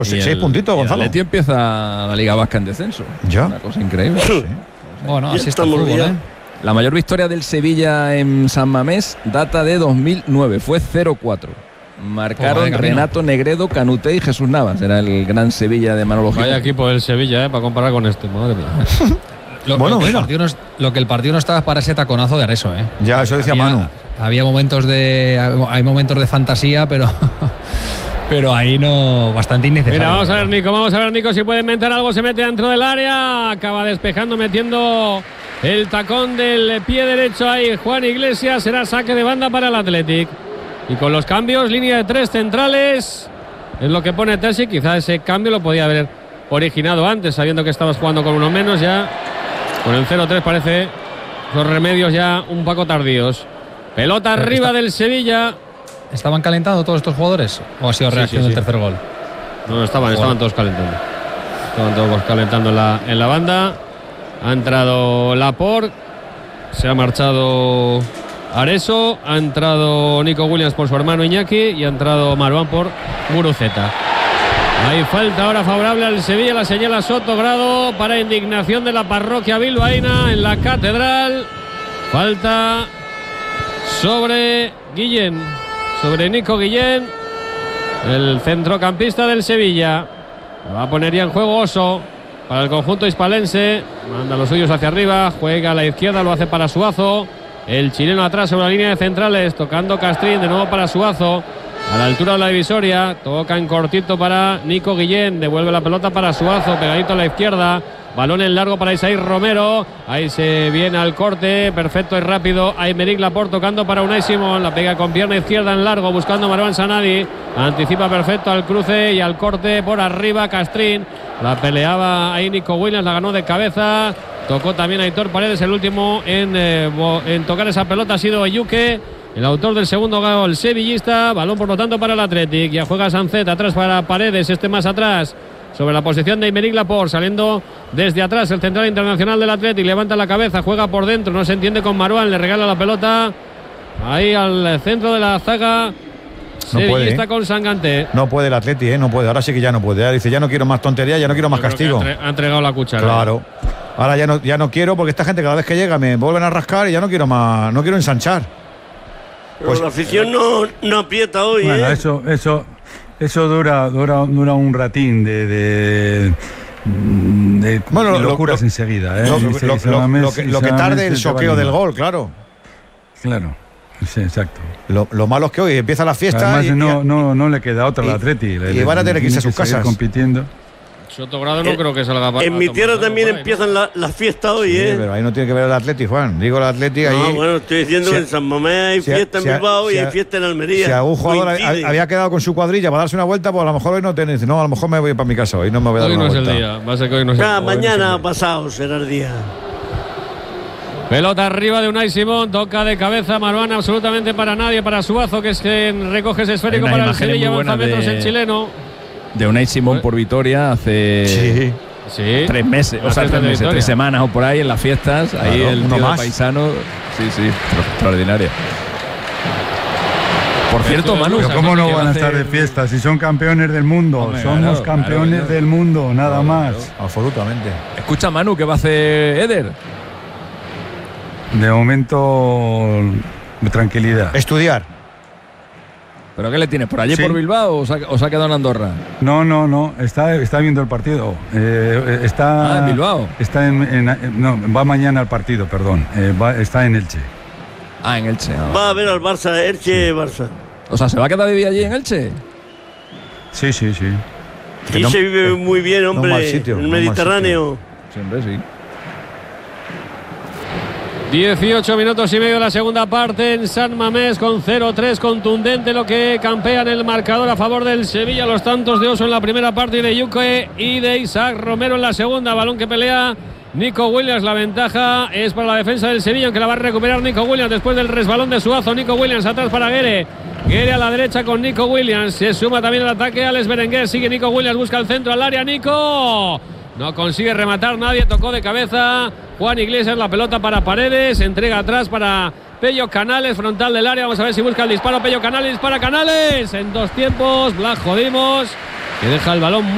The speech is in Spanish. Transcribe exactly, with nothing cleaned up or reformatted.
Pues seis el, puntitos, Gonzalo. El Atleti empieza la Liga Vasca en descenso. Ya. Una cosa increíble. Sí. Bueno, así está el fútbol, ¿eh? La mayor victoria del Sevilla en San Mamés data de dos mil nueve, fue cero cuatro. Marcaron pues Renato Negredo, Canuté y Jesús Navas. Era el gran Sevilla de Manolo Gil. Vaya equipo del Sevilla, ¿eh? Para comparar con este, madre mía. lo, bueno, lo, que el partido no, lo que el partido no estaba es para ese taconazo de Areso, ¿eh? Ya, eso decía había, Manu. Había momentos de. Hay momentos de fantasía, pero. Pero ahí no, bastante innecesario. Mira, vamos a ver, Nico, vamos a ver, Nico, si puede inventar algo, se mete dentro del área, acaba despejando, metiendo el tacón del pie derecho ahí, Juan Iglesias, será saque de banda para el Athletic. Y con los cambios, línea de tres centrales, es lo que pone Terzi, quizá ese cambio lo podía haber originado antes, sabiendo que estabas jugando con uno menos, ya con el cero tres parece los remedios ya un poco tardíos. Pelota Pero arriba está... del Sevilla. ¿Estaban calentando todos estos jugadores? ¿O ha sido reacción sí, sí, sí. del tercer gol? No, no estaban, estaban todos calentando. Estaban todos calentando en la, en la banda. Ha entrado Laporte. Se ha marchado Areso. Ha entrado Nico Williams por su hermano Iñaki. Y ha entrado Marwan por Guruceta. Hay falta ahora favorable al Sevilla. La señala Soto Grado para indignación de la parroquia bilbaína en la Catedral. Falta sobre Guillén. Sobre Nico Guillén, el centrocampista del Sevilla. Va a poner ya en juego Oso para el conjunto hispalense. Manda los suyos hacia arriba, juega a la izquierda, lo hace para Suazo. El chileno atrás sobre la línea de centrales, tocando Castrín, de nuevo para Suazo. A la altura de la divisoria, toca en cortito para Nico Guillén. Devuelve la pelota para Suazo, pegadito a la izquierda. Balón en largo para Isaí Romero. Ahí se viene al corte. Perfecto y rápido. Aymeric Laporte tocando para Unai Simón. La pega con pierna izquierda en largo. Buscando Marwan Sanadi. Anticipa perfecto al cruce y al corte por arriba. Castrín. La peleaba ahí Nico Williams. La ganó de cabeza. Tocó también a Aitor Paredes. El último en, eh, en tocar esa pelota ha sido Eyuke, el autor del segundo gol sevillista. Balón por lo tanto para el Athletic. Ya juega Sancet atrás para Paredes. Este más atrás. Sobre la posición de Aymeric Laporte, saliendo desde atrás el central internacional del Athletic, levanta la cabeza, juega por dentro, no se entiende con Marwan, le regala la pelota ahí al centro de la zaga. No puede, está ¿eh? con Sangante. No puede el Athletic, ¿eh? No puede, ahora sí que ya no puede. Ya dice, ya no quiero más tontería, ya no quiero más castigo. Ha entregado la cuchara. Claro. Ahora ya no, ya no quiero, porque esta gente cada vez que llega me vuelven a rascar y ya no quiero más, no quiero ensanchar. Pero pues la afición no, no aprieta hoy, bueno, ¿eh? Eso, eso. Eso dura, dura, dura un ratín de, de, de, bueno, de locuras lo, enseguida. ¿eh? Lo, y lo, se, lo, y lo, lo, que, lo que tarde el choqueo del gol, claro. Claro, sí, exacto. Lo, lo malo es que hoy empieza la fiesta. Además, y, no, no, no le queda otra al Atleti. Y, le, y van a tener que irse a sus casas. compitiendo. Sotogrado no eh, creo que salga para. En mi tierra también empiezan las la fiestas hoy, sí, ¿eh? Pero ahí no tiene que ver el Atleti, Juan. Digo el Atleti ahí. No, bueno, estoy diciendo que en San Mamés hay si fiesta si en Bilbao si y hay fiesta en Almería. Si algún jugador a, había quedado con su cuadrilla para darse una vuelta, pues a lo mejor hoy no tiene. No, a lo mejor me voy para mi casa hoy, no me voy a dar hoy una no vuelta. Es el día. Va a ser que hoy no es el día. día. Mañana no pasado será el día. Pelota arriba de Unai Simón, toca de cabeza Marwan, absolutamente para nadie, para Suazo, que es quien recoge ese esférico para el Sevilla, avanza metros el chileno. De Unai Simón por Vitoria hace sí. Sí. tres meses, o sea, tres meses, tres semanas o por ahí en las fiestas, claro, ahí el tío de paisano, sí, sí, extraordinario. Por cierto, Manu, pero ¿cómo no van a estar de fiesta si son campeones del mundo? Hombre, Somos claro, campeones claro, claro. del mundo, nada claro, más. Claro. Absolutamente. Escucha, Manu, ¿qué va a hacer Eder? De momento, tranquilidad. Estudiar. ¿Pero qué le tienes? ¿Por allí, sí. por Bilbao o se, ha, o se ha quedado en Andorra? No, no, no. Está, está viendo el partido. Eh, está, ah, en Bilbao. Está en, en, no, va mañana al partido, perdón. Eh, va, está en Elche. Ah, en Elche. Ah. Va a ver al Barça, Elche-Barça. Sí. O sea, ¿se va a quedar vivir allí en Elche? Sí, sí, sí. Y no, se vive muy bien, hombre. No mal sitio, en el no Mediterráneo. Siempre sí. dieciocho minutos y medio de la segunda parte en San Mamés con cero tres, contundente lo que campea en el marcador a favor del Sevilla. Los tantos de Oso en la primera parte y de Yuke y de Isaac Romero en la segunda. Balón que pelea Nico Williams. La ventaja es para la defensa del Sevilla, aunque la va a recuperar Nico Williams después del resbalón de Suazo. Nico Williams atrás para Guere. Guere a la derecha con Nico Williams. Se suma también el ataque Alex Berenguer. Sigue Nico Williams, busca el centro al área. Nico no consigue rematar nadie, tocó de cabeza Juan Iglesias, la pelota para Paredes, entrega atrás para Pello Canales, frontal del área, vamos a ver si busca el disparo. Pello Canales, dispara Canales, en dos tiempos, Blas jodimos, que deja el balón muy